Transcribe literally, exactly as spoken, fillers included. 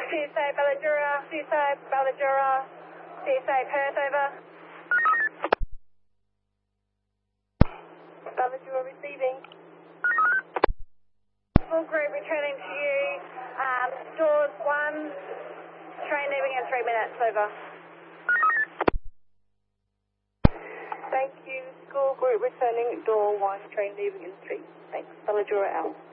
C S A Balladura, C S A Balladura, C S A Perth, over. Balladura receiving. Full group returning to you. Um, doors one, train leaving in three minutes, over. Thank you. School group returning, door one, train leaving in three. Thanks. Balladura out.